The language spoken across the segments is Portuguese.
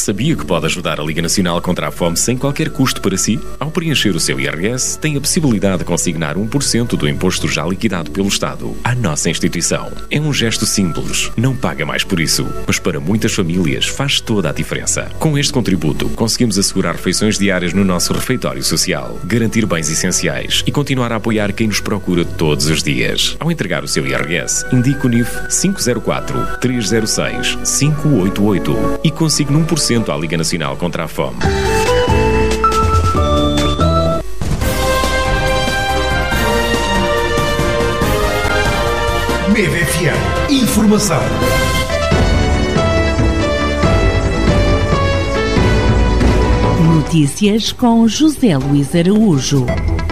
Sabia que pode ajudar a Liga Nacional contra a Fome sem qualquer custo para si? Ao preencher o seu IRS, tem a possibilidade de consignar 1% do imposto já liquidado pelo Estado à nossa instituição. É um gesto simples, não paga mais por isso, mas para muitas famílias faz toda a diferença. Com este contributo, conseguimos assegurar refeições diárias no nosso refeitório social, garantir bens essenciais e continuar a apoiar quem nos procura todos os dias. Ao entregar o seu IRS, indique o NIF 504-306-588 e consigne 1% à Liga Nacional contra a Fome. MeveFM. Informação. Notícias com José Luís Araújo.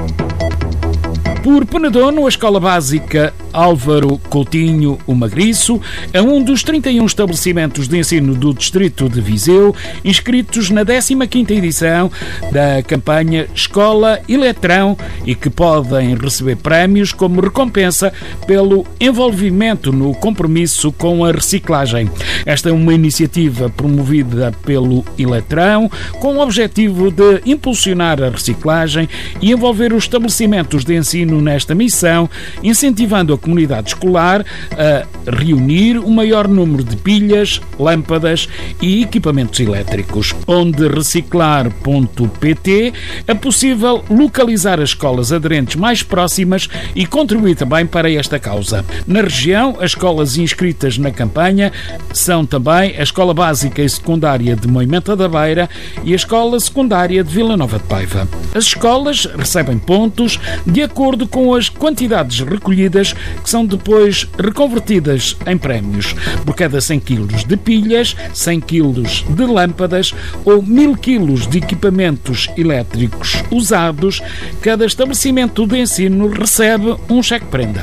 Por Penedono, a Escola Básica Álvaro Coutinho, o Magriço, é um dos 31 estabelecimentos de ensino do Distrito de Viseu inscritos na 15ª edição da campanha Escola Eletrão e que podem receber prémios como recompensa pelo envolvimento no compromisso com a reciclagem. Esta é uma iniciativa promovida pelo Eletrão com o objetivo de impulsionar a reciclagem e envolver os estabelecimentos de ensino nesta missão, incentivando a comunidade escolar a reunir o maior número de pilhas, lâmpadas e equipamentos elétricos. Onde reciclar.pt é possível localizar as escolas aderentes mais próximas e contribuir também para esta causa. Na região, as escolas inscritas na campanha são também a Escola Básica e Secundária de Moimenta da Beira e a Escola Secundária de Vila Nova de Paiva. As escolas recebem pontos de acordo com as quantidades recolhidas, que são depois reconvertidas em prémios. Por cada 100 kg de pilhas, 100 kg de lâmpadas ou 1000 kg de equipamentos elétricos usados, cada estabelecimento de ensino recebe um cheque-prenda.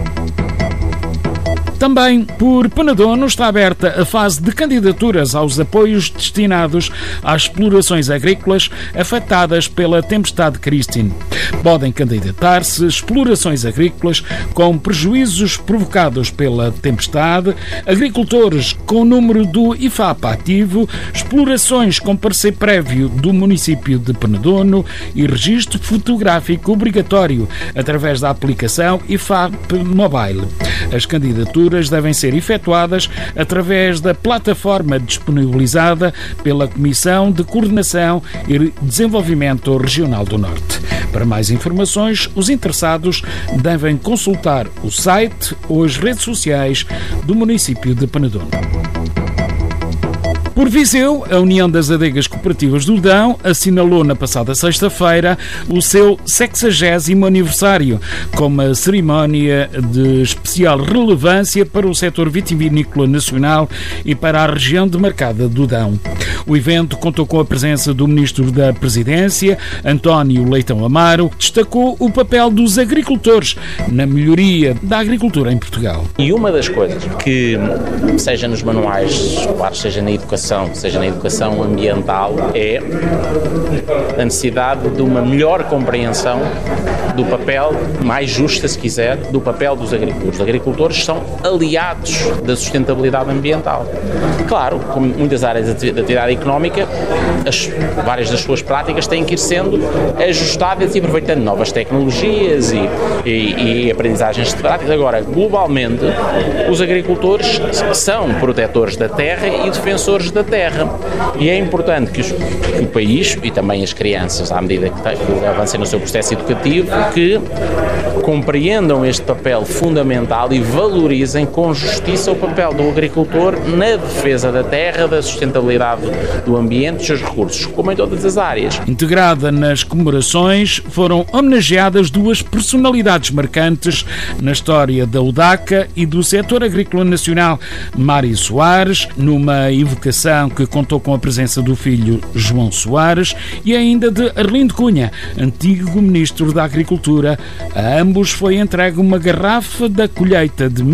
Também por Penedono está aberta a fase de candidaturas aos apoios destinados às explorações agrícolas afetadas pela tempestade Christine. Podem candidatar-se explorações agrícolas com prejuízos provocados pela tempestade, agricultores com o número do IFAP ativo, explorações com parecer prévio do município de Penedono e registro fotográfico obrigatório através da aplicação IFAP Mobile. As candidaturas devem ser efetuadas através da plataforma disponibilizada pela Comissão de Coordenação e Desenvolvimento Regional do Norte. Para mais informações, os interessados devem consultar o site ou as redes sociais do município de Penedono. Por Viseu, a União das Adegas Cooperativas do Dão assinalou na passada sexta-feira o seu 60º aniversário, com uma cerimónia de especial relevância para o setor vitivinícola nacional e para a região demarcada do Dão. O evento contou com a presença do Ministro da Presidência, António Leitão Amaro, que destacou o papel dos agricultores na melhoria da agricultura em Portugal. E uma das coisas que, seja nos manuais escolares, seja na educação, seja na educação ambiental, é a necessidade de uma melhor compreensão do papel, mais justa, se quiser, do papel dos agricultores. Os agricultores são aliados da sustentabilidade ambiental. Claro, como muitas áreas da atividade económica, várias das suas práticas têm que ir sendo ajustadas e aproveitando novas tecnologias e aprendizagens de práticas. Agora, globalmente, os agricultores são protetores da terra e defensores da terra. E é importante que o país e também as crianças, à medida que avancem no seu processo educativo, que compreendam este papel fundamental e valorizem com justiça o papel do agricultor na defesa da terra, da sustentabilidade do ambiente e dos seus recursos, como em todas as áreas. Integrada nas comemorações, foram homenageadas duas personalidades marcantes na história da UDACA e do setor agrícola nacional. Mário Soares, numa evocação que contou com a presença do filho João Soares, e ainda de Arlindo Cunha, antigo Ministro da Agricultura. A ambos foi entregue uma garrafa da colheita de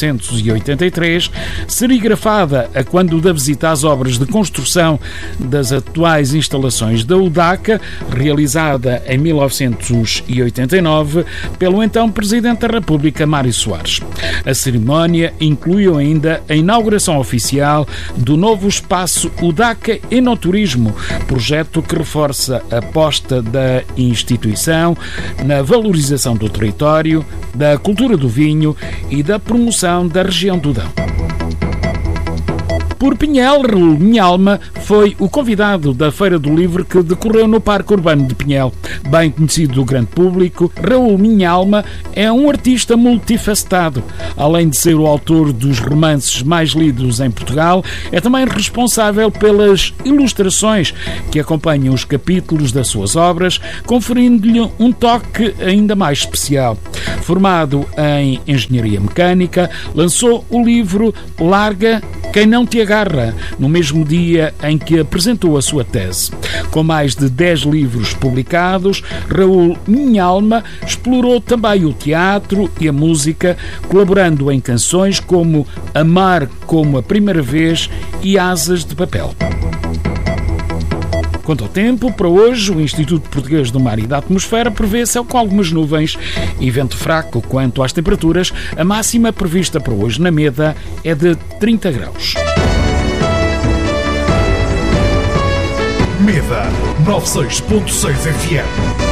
1983, serigrafada a quando da visita às obras de construção das atuais instalações da UDACA, realizada em 1989 pelo então Presidente da República, Mário Soares. A cerimónia incluiu ainda a inauguração oficial do novo espaço Udaca Enoturismo, projeto que reforça a aposta da instituição na valorização do território, da cultura do vinho e da promoção da região do Dão. Por Pinhel, Raul Minhalma foi o convidado da Feira do Livro que decorreu no Parque Urbano de Pinhel. Bem conhecido do grande público, Raul Minhalma é um artista multifacetado. Além de ser o autor dos romances mais lidos em Portugal, é também responsável pelas ilustrações que acompanham os capítulos das suas obras, conferindo-lhe um toque ainda mais especial. Formado em Engenharia Mecânica, lançou o livro Larga Quem Não Te Agarra, no mesmo dia em que apresentou a sua tese. Com mais de 10 livros publicados, Raul Minhalma explorou também o teatro e a música, colaborando em canções como Amar como a Primeira Vez e Asas de Papel. Quanto ao tempo, para hoje, o Instituto Português do Mar e da Atmosfera prevê céu com algumas nuvens e vento fraco. Quanto às temperaturas, a máxima prevista para hoje na Meda é de 30 graus. Meda 96.6 FM.